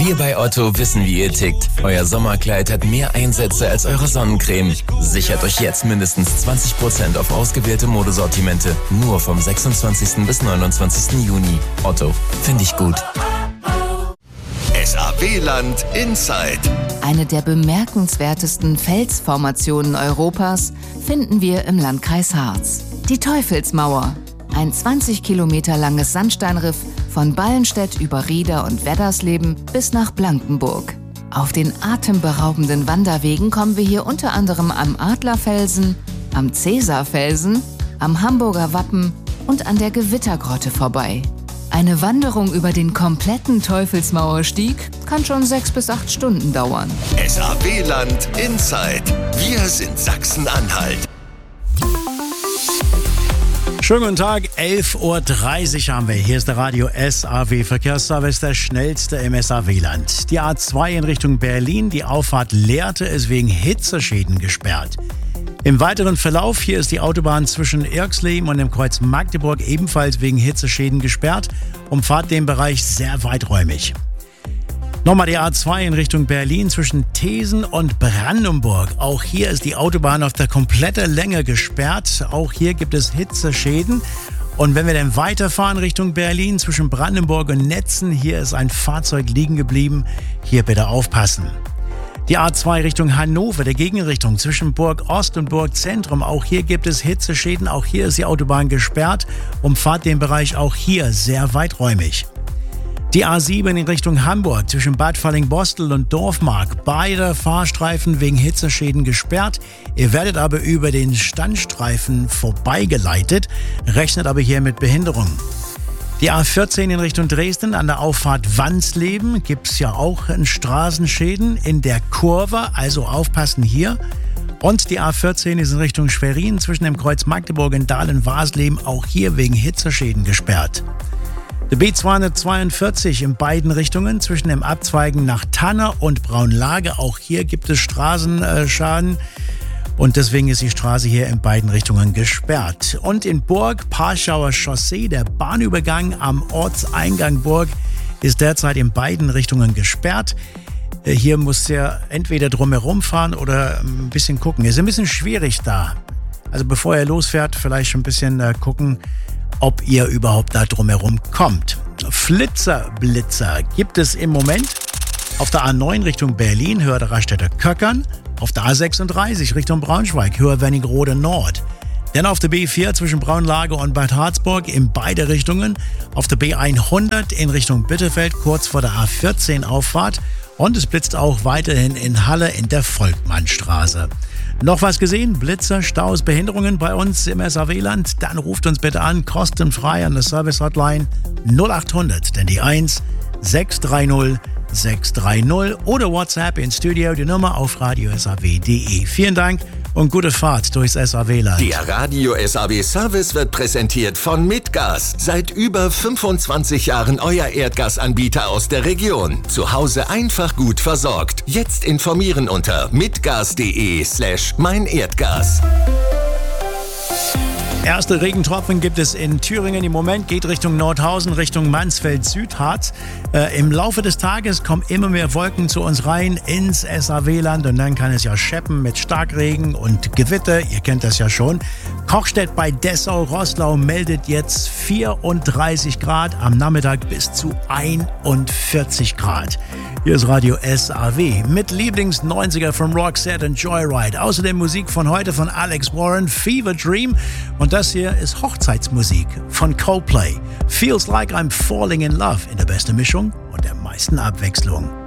Wir bei Otto wissen, wie ihr tickt. Euer Sommerkleid hat mehr Einsätze als eure Sonnencreme. Sichert euch jetzt mindestens 20% auf ausgewählte Modesortimente. Nur vom 26. bis 29. Juni. Otto, finde ich gut. SAW-Land Inside. Eine der bemerkenswertesten Felsformationen Europas finden wir im Landkreis Harz. Die Teufelsmauer. Ein 20 Kilometer langes Sandsteinriff von Ballenstedt über Rieder und Weddersleben bis nach Blankenburg. Auf den atemberaubenden Wanderwegen kommen wir hier unter anderem am Adlerfelsen, am Cäsarfelsen, am Hamburger Wappen und an der Gewittergrotte vorbei. Eine Wanderung über den kompletten Teufelsmauerstieg kann schon 6 bis 8 Stunden dauern. SAW-Land Inside. Wir sind Sachsen-Anhalt. Schönen guten Tag, 11.30 Uhr haben wir. Hier ist der Radio SAW Verkehrsservice, der schnellste im SAW-Land. Die A2 in Richtung Berlin, die Auffahrt Lehrte ist wegen Hitzeschäden gesperrt. Im weiteren Verlauf, hier ist die Autobahn zwischen Irxleben und dem Kreuz Magdeburg ebenfalls wegen Hitzeschäden gesperrt. Umfahrt den Bereich sehr weiträumig. Nochmal die A2 in Richtung Berlin zwischen Thesen und Brandenburg. Auch hier ist die Autobahn auf der kompletten Länge gesperrt. Auch hier gibt es Hitzeschäden. Und wenn wir dann weiterfahren Richtung Berlin zwischen Brandenburg und Netzen, hier ist ein Fahrzeug liegen geblieben. Hier bitte aufpassen. Die A2 Richtung Hannover, der Gegenrichtung zwischen Burg Ost und Burg Zentrum. Auch hier gibt es Hitzeschäden. Auch hier ist die Autobahn gesperrt. Umfahrt den Bereich auch hier sehr weiträumig. Die A7 in Richtung Hamburg zwischen Bad Falling-Bostel und Dorfmark. Beide Fahrstreifen wegen Hitzeschäden gesperrt. Ihr werdet aber über den Standstreifen vorbeigeleitet, rechnet aber hier mit Behinderung. Die A14 in Richtung Dresden an der Auffahrt Wansleben gibt es ja auch Straßenschäden in der Kurve, also aufpassen hier. Und die A14 ist in Richtung Schwerin zwischen dem Kreuz Magdeburg und Dahlen-Wasleben auch hier wegen Hitzeschäden gesperrt. Der B242 in beiden Richtungen zwischen dem Abzweigen nach Tanne und Braunlage. Auch hier gibt es Straßenschaden und deswegen ist die Straße hier in beiden Richtungen gesperrt. Und in Burg, Parschauer Chaussee, der Bahnübergang am Ortseingang Burg ist derzeit in beiden Richtungen gesperrt. Hier muss ihr entweder drumherum fahren oder ein bisschen gucken. Ist ein bisschen schwierig da. Also bevor ihr losfährt, vielleicht schon ein bisschen gucken, ob ihr überhaupt da drumherum kommt. Blitzer gibt es im Moment auf der A9 Richtung Berlin, Höhe der Raststätter Köckern, auf der A36 Richtung Braunschweig, Höhe Wernigerode Nord. Dann auf der B4 zwischen Braunlage und Bad Harzburg in beide Richtungen, auf der B100 in Richtung Bitterfeld, kurz vor der A14 Auffahrt. Und es blitzt auch weiterhin in Halle in der Volkmannstraße. Noch was gesehen? Blitzer, Staus, Behinderungen bei uns im SAW-Land? Dann ruft uns bitte an, kostenfrei an der Service-Hotline 0800, denn die 1 630 630 oder WhatsApp ins Studio, die Nummer auf radiosaw.de. Vielen Dank und gute Fahrt durchs SAW-Land. Der Radio SAW Service wird präsentiert von Mitgas. Seit über 25 Jahren euer Erdgasanbieter aus der Region. Zu Hause einfach gut versorgt. Jetzt informieren unter mitgas.de/meinerdgas. Erste Regentropfen gibt es in Thüringen. Im Moment geht Richtung Nordhausen, Richtung Mansfeld-Südharz. Im Laufe des Tages kommen immer mehr Wolken zu uns rein ins SAW-Land und dann kann es ja scheppen mit Starkregen und Gewitter. Ihr kennt das ja schon. Kochstedt bei Dessau-Roßlau meldet jetzt 34 Grad, am Nachmittag bis zu 41 Grad. Hier ist Radio SAW mit Lieblings-90er von Roxette und Joyride. Außerdem Musik von heute von Alex Warren, Fever Dream. Und das hier ist Hochzeitsmusik von Coldplay. Feels like I'm falling in love in der besten Mischung und der meisten Abwechslung.